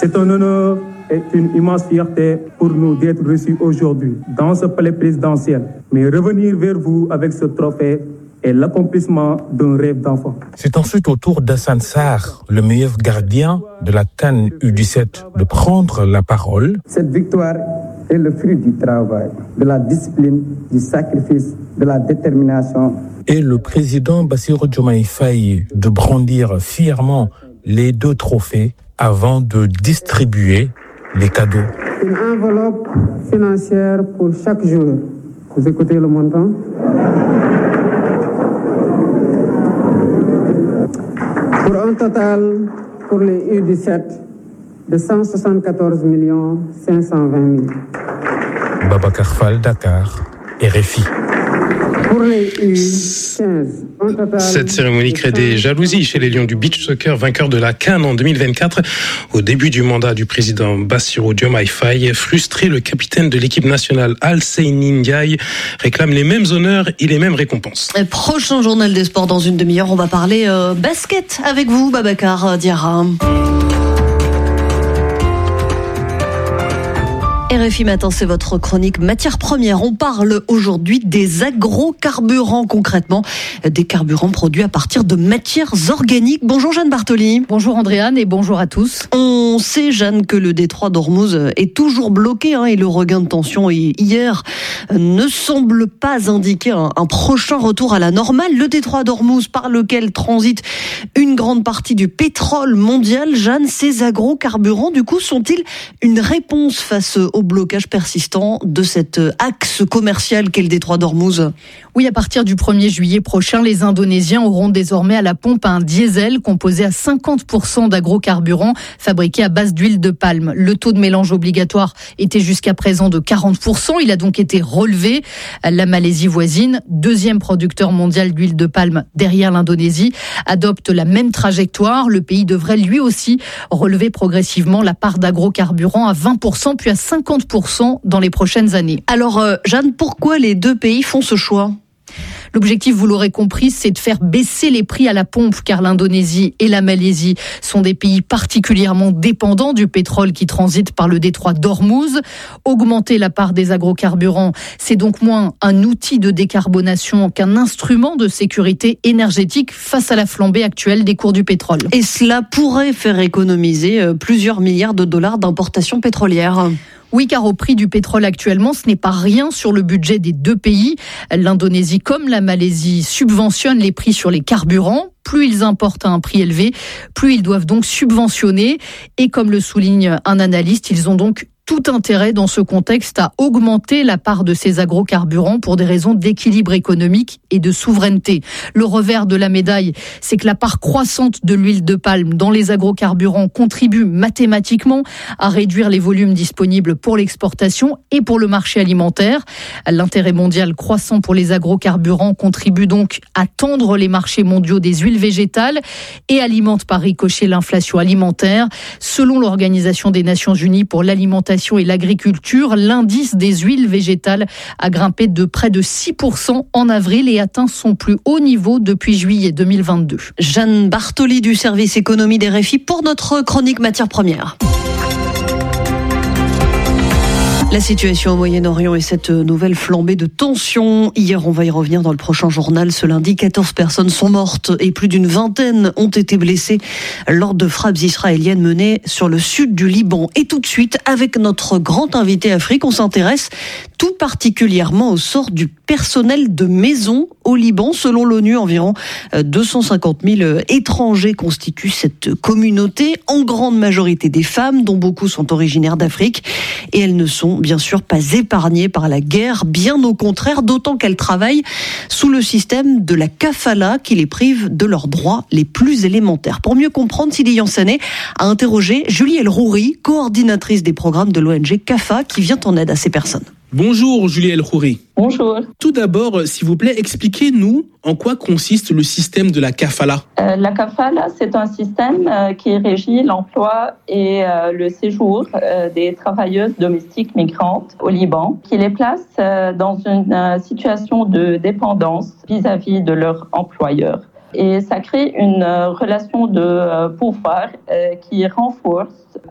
C'est un honneur et une immense fierté pour nous d'être reçus aujourd'hui dans ce palais présidentiel. Mais revenir vers vous avec ce trophée est l'accomplissement d'un rêve d'enfant. C'est ensuite au tour d'Hassane Sarr, le meilleur gardien de la CAN U17, de prendre la parole. Cette victoire est le fruit du travail, de la discipline, du sacrifice, de la détermination. Et le président Bassirou Diomaye Faye de brandir fièrement les 2 trophées avant de distribuer les cadeaux. Une enveloppe financière pour chaque joueur. Vous écoutez le montant? Pour un total, pour les U17, de 174 520 000. Babacar Fall, Dakar, RFI. Pour les U15, un total... Cette cérémonie crée des jalousies chez les Lions du beach soccer, vainqueurs de la CAN en 2024. Au début du mandat du président Bassirou Diomaye Faye, frustré, le capitaine de l'équipe nationale Alseyni Ndiaye réclame les mêmes honneurs et les mêmes récompenses. Prochain journal des sports dans une demi-heure, on va parler basket avec vous, Babacar Diarra. RFI Matin, c'est votre chronique matières premières. On parle aujourd'hui des agrocarburants, concrètement des carburants produits à partir de matières organiques. Bonjour Jeanne Bartoli. Bonjour Andréane et bonjour à tous. On sait, Jeanne, que le détroit d'Ormuz est toujours bloqué et le regain de tension hier ne semble pas indiquer un prochain retour à la normale. Le détroit d'Ormuz, par lequel transite une grande partie du pétrole mondial, Jeanne, ces agrocarburants, du coup, sont-ils une réponse face au blocage persistant de cet axe commercial qu'est le détroit d'Ormuz? Oui, à partir du 1er juillet prochain, les Indonésiens auront désormais à la pompe un diesel composé à 50% d'agrocarburants fabriqués à base d'huile de palme. Le taux de mélange obligatoire était jusqu'à présent de 40%. Il a donc été relevé. La Malaisie voisine, deuxième producteur mondial d'huile de palme derrière l'Indonésie, adopte la même trajectoire. Le pays devrait lui aussi relever progressivement la part d'agrocarburants à 20% puis à 50% dans les prochaines années. Alors, Jeanne, pourquoi les 2 pays font ce choix ? L'objectif, vous l'aurez compris, c'est de faire baisser les prix à la pompe, car l'Indonésie et la Malaisie sont des pays particulièrement dépendants du pétrole qui transite par le détroit d'Ormuz. Augmenter la part des agrocarburants, c'est donc moins un outil de décarbonation qu'un instrument de sécurité énergétique face à la flambée actuelle des cours du pétrole. Et cela pourrait faire économiser plusieurs milliards de dollars d'importations pétrolières. Oui, car au prix du pétrole actuellement, ce n'est pas rien sur le budget des 2 pays. L'Indonésie comme la Malaisie subventionnent les prix sur les carburants. Plus ils importent à un prix élevé, plus ils doivent donc subventionner. Et comme le souligne un analyste, ils ont donc tout intérêt dans ce contexte à augmenter la part de ces agrocarburants pour des raisons d'équilibre économique et de souveraineté. Le revers de la médaille, c'est que la part croissante de l'huile de palme dans les agrocarburants contribue mathématiquement à réduire les volumes disponibles pour l'exportation et pour le marché alimentaire. L'intérêt mondial croissant pour les agrocarburants contribue donc à tendre les marchés mondiaux des huiles végétales et alimente par ricochet l'inflation alimentaire. Selon l'Organisation des Nations Unies pour l'alimentation et l'agriculture, l'indice des huiles végétales a grimpé de près de 6% en avril et atteint son plus haut niveau depuis juillet 2022. Jeanne Bartoli du service économie des RFI pour notre chronique matières premières. La situation au Moyen-Orient et cette nouvelle flambée de tensions. Hier, on va y revenir dans le prochain journal. Ce lundi, 14 personnes sont mortes et plus d'une vingtaine ont été blessées lors de frappes israéliennes menées sur le sud du Liban. Et tout de suite, avec notre grand invité Afrique, on s'intéresse tout particulièrement au sort du personnel de maison au Liban. Selon l'ONU, environ 250 000 étrangers constituent cette communauté, en grande majorité des femmes, dont beaucoup sont originaires d'Afrique. Et elles ne sont bien sûr pas épargnées par la guerre, bien au contraire, d'autant qu'elles travaillent sous le système de la kafala qui les prive de leurs droits les plus élémentaires. Pour mieux comprendre, Sidi Yansané a interrogé Julie El Khouri, coordinatrice des programmes de l'ONG CAFA, qui vient en aide à ces personnes. Bonjour Julie El Khouri. Bonjour. Tout d'abord, s'il vous plaît, expliquez-nous en quoi consiste le système de la kafala. La kafala, c'est un système qui régit l'emploi et le séjour des travailleuses domestiques migrantes au Liban, qui les place dans une situation de dépendance vis-à-vis de leur employeur. Et ça crée une relation de pouvoir qui renforce